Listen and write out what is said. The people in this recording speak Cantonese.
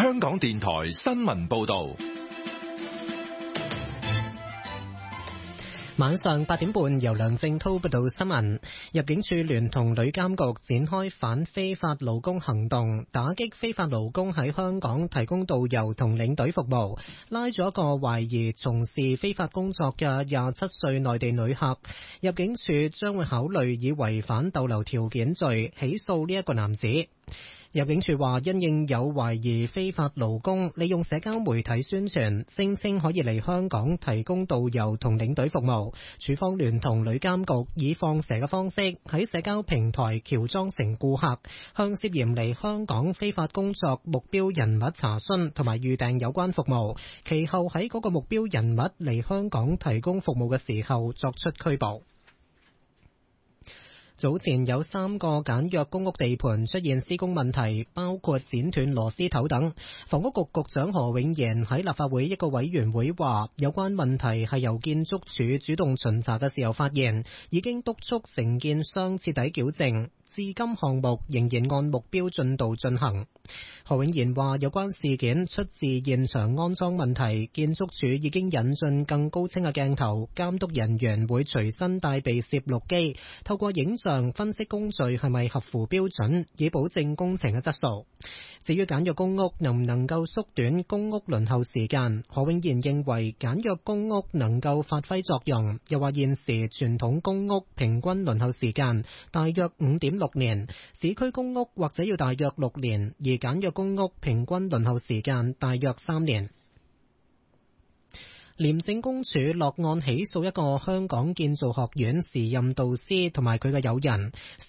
香港電台新聞報道。 晚上8點半，由梁正滔報道新聞。入境處聯同旅監局展開反非法勞工行動，打擊非法勞工喺香港提供導遊同領隊服務，拉咗一個懷疑從事非法工作嘅27歲內地旅客。入境處將會考慮以違反逗留條件罪起訴呢一個男子。入境處話，因應有懷疑非法勞工利用社交媒體宣傳，聲稱可以嚟香港提供導遊同領隊服務，處方聯同旅監局以放蛇嘅方式喺社交平台喬裝成顧客，向涉嫌嚟香港非法工作目標人物查詢同埋預訂有關服務，其後喺嗰個目標人物嚟香港提供服務嘅時候作出拘捕。早前有3個簡約公屋地盤出現施工問題，包括剪斷螺絲頭等。房屋局局長何永賢喺立法會一個委員會話，有關問題係由建築署主動巡查嘅時候發現，已經督促承建商徹底矯正，至今項目仍然按目標進度進行。何永賢話，有關事件出自現場安裝問題，建築署已經引進更高清嘅鏡頭，監督人員會隨身帶備攝錄機，透過影像分析工序係咪合乎標準，以保證工程嘅質素。至於簡約公屋能唔能夠縮短公屋輪候時間，何永賢認為簡約公屋能夠發揮作用，又話現時傳統公屋平均輪候時間大約5.6年，市區公屋或者要大約6年，而簡約公屋平均輪候時間大約3年。廉政公署落案起訴一個香港建造學院時任導師同埋佢嘅友人，